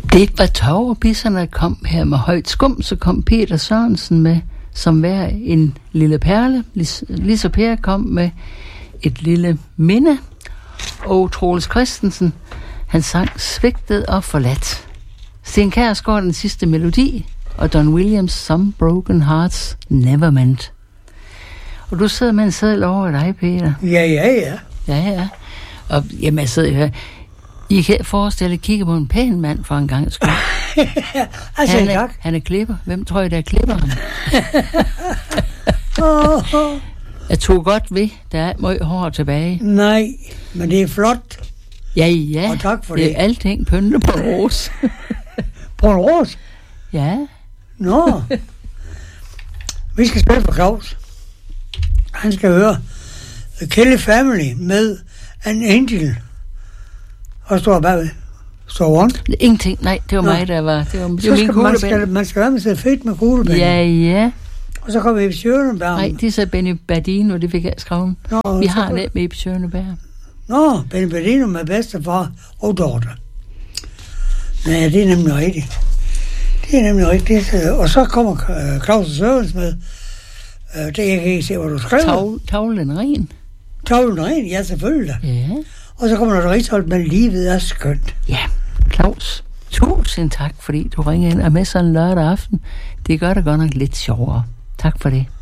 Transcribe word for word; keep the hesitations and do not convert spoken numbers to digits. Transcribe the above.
Det var Tårebisserne, der kom her med højt skum, så kom Peter Sørensen med, som var en lille perle. Lise Per kom med et lille minde, og Troels Christensen, han sang Svigtet og forladt. Sten Kjærsgaard den sidste melodi, og Don Williams Some Broken Hearts Never Meant. Og du sidder med en seddel over dig, Peter. Ja, ja, ja. Ja, ja. Og jamen, jeg sidder her. I kan forestille at kigge på en pæn mand for en gang skyld. altså, han, er, tak. han er klipper. Hvem tror jeg, der er klipperen? Jeg tog godt ved. Der er meget hår tilbage. Nej, men det er flot. Ja, ja. Og tak for det. det. Det er alting pyntet på en ros. På en ros? Ja. Nå. Vi skal spille for Claus. Han skal høre The Kelly Family med An Angel. Og står bagved. Står on. Ingenting. Nej, det var Nå. mig, der var. Det var, det var min man skal, man skal være med sig fedt med kuglebænd. Ja, ja. Og så kommer Ebbe Schøneberg. Nej, det er så Benny Bardino, det fik jeg skrevet. Nå, vi har det med Ebbe Schøneberg. Nå, Benny Bardino med bedstefar og datter. Nej, det er nemlig rigtigt. Det er nemlig rigtigt. Og så kommer Claus Sørens med, det jeg kan ikke se, hvad du skriver. Tavl, tavlen ren. Tavlen ren, ja, selvfølgelig. Ja. Og så kommer der Rigsholdt med Livet er skønt. Ja, Claus, tusind tak, fordi du ringer ind og med sådan en lørdag aften. Det gør det godt nok lidt sjovere. Tak for det.